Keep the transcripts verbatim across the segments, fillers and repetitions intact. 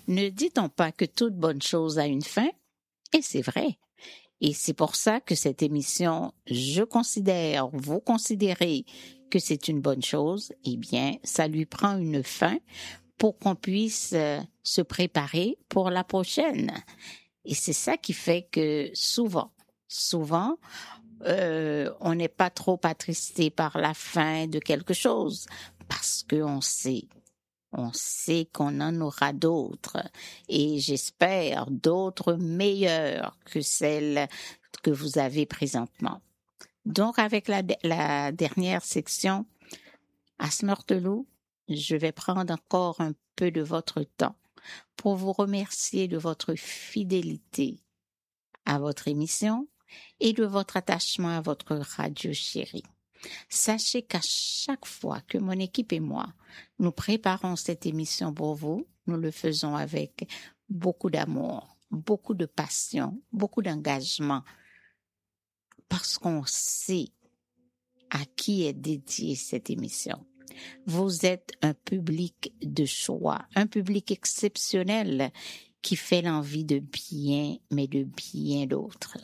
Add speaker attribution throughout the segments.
Speaker 1: Ne dit-on pas que toute bonne chose a une fin? Et c'est vrai. Et c'est pour ça que cette émission, je considère, vous considérez que c'est une bonne chose, eh bien, ça lui prend une fin pour qu'on puisse euh, se préparer pour la prochaine. Et c'est ça qui fait que souvent, souvent, euh, on n'est pas trop attristé par la fin de quelque chose parce qu'on sait. On sait qu'on en aura d'autres et j'espère d'autres meilleures que celles que vous avez présentement. Donc, avec la, la dernière section, Asmeurteloup, je vais prendre encore un peu de votre temps pour vous remercier de votre fidélité à votre émission et de votre attachement à votre radio chérie. Sachez qu'à chaque fois que mon équipe et moi, nous préparons cette émission pour vous, nous le faisons avec beaucoup d'amour, beaucoup de passion, beaucoup d'engagement, parce qu'on sait à qui est dédiée cette émission. Vous êtes un public de choix, un public exceptionnel qui fait l'envie de bien, mais de bien d'autres.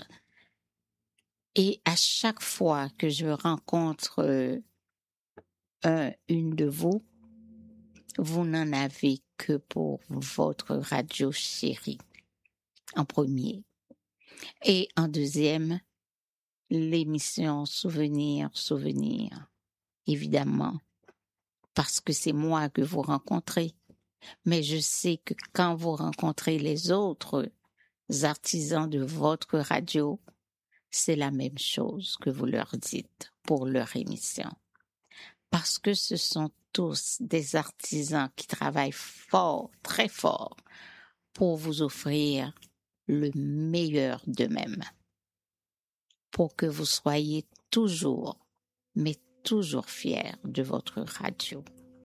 Speaker 1: Et à chaque fois que je rencontre euh, un, une de vous, vous n'en avez que pour votre radio chérie, en premier. Et en deuxième, l'émission Souvenir, Souvenir, évidemment, parce que c'est moi que vous rencontrez. Mais je sais que quand vous rencontrez les autres artisans de votre radio, c'est la même chose que vous leur dites pour leur émission. Parce que ce sont tous des artisans qui travaillent fort, très fort, pour vous offrir le meilleur d'eux-mêmes. Pour que vous soyez toujours, mais toujours fiers de votre radio.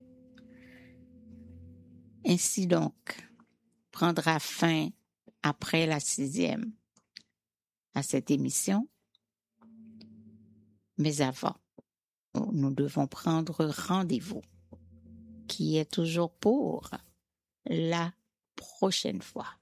Speaker 1: Ainsi donc, prendra fin après la sixième à cette émission. Mais avant, nous devons prendre rendez-vous, qui est toujours pour la prochaine fois.